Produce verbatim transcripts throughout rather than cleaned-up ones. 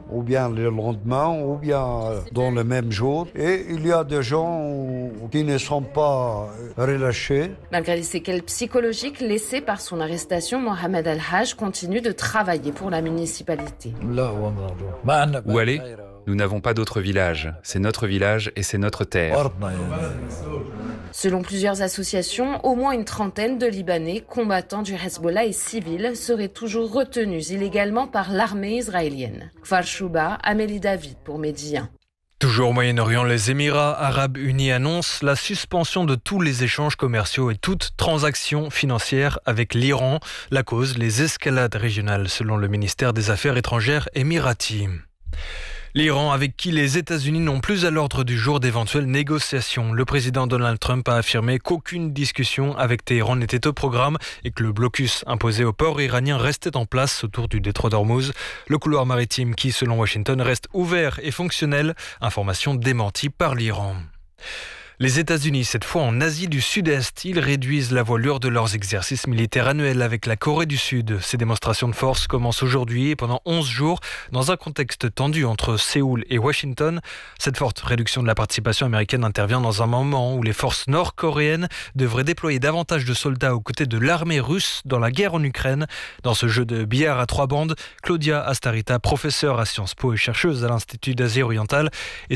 ou bien le lendemain, ou bien dans le même jour. Et il y a des gens qui ne sont pas relâchés. Malgré les séquelles psychologiques laissées par son arrestation, Mohamed El-Haj continue de travailler pour la municipalité. Où aller ? Nous n'avons pas d'autre village. C'est notre village et c'est notre terre. Selon plusieurs associations, au moins une trentaine de Libanais, combattants du Hezbollah et civils, seraient toujours retenus illégalement par l'armée israélienne. Kfar Shuba, Amélie David pour Médien. Toujours au Moyen-Orient, les Émirats arabes unis annoncent la suspension de tous les échanges commerciaux et toute transaction financière avec l'Iran. La cause, les escalades régionales, selon le ministère des Affaires étrangères émirati. L'Iran, avec qui les États-Unis n'ont plus à l'ordre du jour d'éventuelles négociations. Le président Donald Trump a affirmé qu'aucune discussion avec Téhéran n'était au programme et que le blocus imposé au port iranien restait en place autour du détroit d'Ormuz. Le couloir maritime qui, selon Washington, reste ouvert et fonctionnel. Information démentie par l'Iran. Les États-Unis, cette fois en Asie du Sud-Est, ils réduisent la voilure de leurs exercices militaires annuels avec la Corée du Sud. Ces démonstrations de force commencent aujourd'hui et pendant onze jours dans un contexte tendu entre Séoul et Washington. Cette forte réduction de la participation américaine intervient dans un moment où les forces nord-coréennes devraient déployer davantage de soldats aux côtés de l'armée russe dans la guerre en Ukraine. Dans ce jeu de billard à trois bandes, Claudia Astarita, professeure à Sciences Po et chercheuse à l'Institut d'Asie orientale,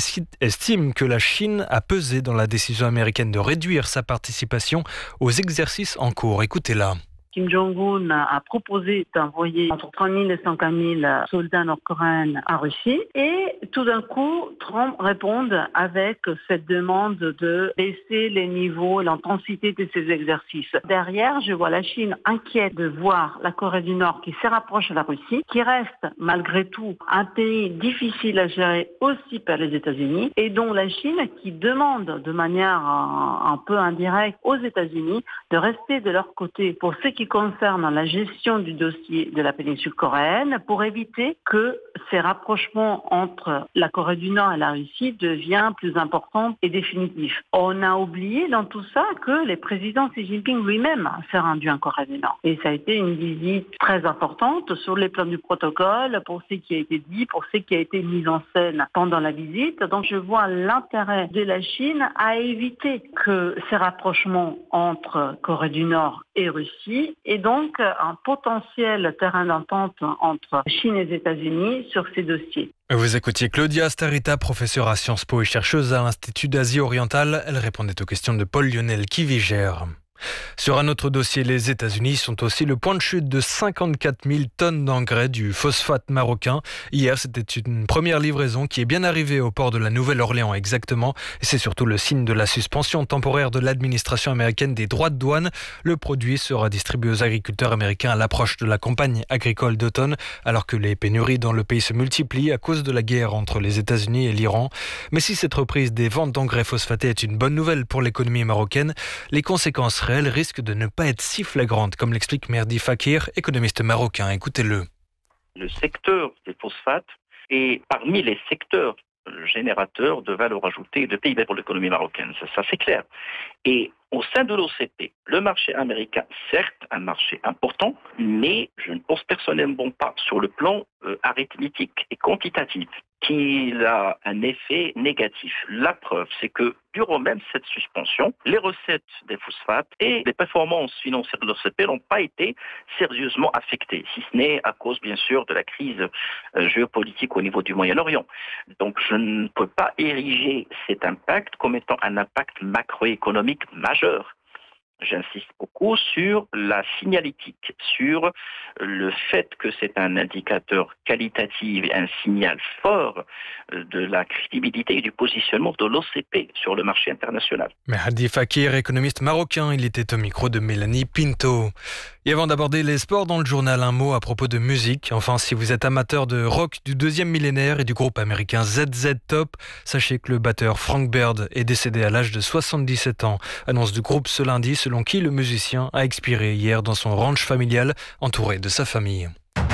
estime que la Chine a pesé dans la décision américaine de réduire sa participation aux exercices en cours. Écoutez-la. Kim Jong-un a proposé d'envoyer entre trente mille et cinquante mille soldats nord-coréens en Russie. Et tout d'un coup, Trump répond avec cette demande de baisser les niveaux et l'intensité de ces exercices. Derrière, je vois la Chine inquiète de voir la Corée du Nord qui se rapproche de la Russie, qui reste malgré tout un pays difficile à gérer aussi par les États-Unis, et dont la Chine qui demande de manière un, un peu indirecte aux États-Unis de rester de leur côté pour ce qui qui concerne la gestion du dossier de la péninsule coréenne pour éviter que ces rapprochements entre la Corée du Nord et la Russie deviennent plus importants et définitifs. On a oublié dans tout ça que le président Xi Jinping lui-même s'est rendu en Corée du Nord. Et ça a été une visite très importante sur les plans du protocole, pour ce qui a été dit, pour ce qui a été mis en scène pendant la visite. Donc je vois l'intérêt de la Chine à éviter que ces rapprochements entre Corée du Nord et Russie et donc un potentiel terrain d'entente entre Chine et les États-Unis sur ces dossiers. Vous écoutiez Claudia Astarita, professeure à Sciences Po et chercheuse à l'Institut d'Asie orientale. Elle répondait aux questions de Paul Lionel Kivigère. Sur un autre dossier, les États-Unis sont aussi le point de chute de cinquante-quatre mille tonnes d'engrais du phosphate marocain. Hier, c'était une première livraison qui est bien arrivée au port de la Nouvelle-Orléans exactement. Et c'est surtout le signe de la suspension temporaire de l'administration américaine des droits de douane. Le produit sera distribué aux agriculteurs américains à l'approche de la campagne agricole d'automne, alors que les pénuries dans le pays se multiplient à cause de la guerre entre les États-Unis et l'Iran. Mais si cette reprise des ventes d'engrais phosphatés est une bonne nouvelle pour l'économie marocaine, les conséquences réelles risque de ne pas être si flagrante, comme l'explique Merdi Fakir, économiste marocain. Écoutez-le. Le secteur des phosphates est parmi les secteurs générateurs de valeur ajoutée et de P I B pour l'économie marocaine. Ça, ça c'est clair. Et au sein de l'O C P, le marché américain, certes, un marché important, mais je ne pense personnellement pas sur le plan euh, arithmétique et quantitatif qu'il a un effet négatif. La preuve, c'est que durant même cette suspension, les recettes des phosphates et les performances financières de l'O C P n'ont pas été sérieusement affectées, si ce n'est à cause, bien sûr, de la crise euh, géopolitique au niveau du Moyen-Orient. Donc, je ne peux pas ériger cet impact comme étant un impact macroéconomique majeur. J'insiste beaucoup sur la signalétique, sur le fait que c'est un indicateur qualitatif et un signal fort de la crédibilité et du positionnement de l'O C P sur le marché international. Merdi Fakir, économiste marocain, il était au micro de Mélanie Pinto. Et avant d'aborder les sports dans le journal, un mot à propos de musique. Enfin, si vous êtes amateur de rock du deuxième millénaire et du groupe américain Z Z Top, sachez que le batteur Frank Bird est décédé à l'âge de soixante-dix-sept ans. Annonce du groupe ce lundi, selon qui le musicien a expiré hier dans son ranch familial, entouré de sa famille.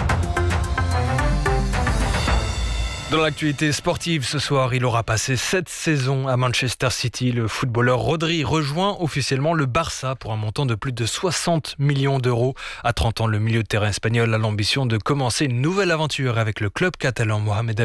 Dans l'actualité sportive ce soir, il aura passé sept saisons à Manchester City. Le footballeur Rodri rejoint officiellement le Barça pour un montant de plus de soixante millions d'euros. À trente ans, le milieu de terrain espagnol a l'ambition de commencer une nouvelle aventure avec le club catalan. Mohamed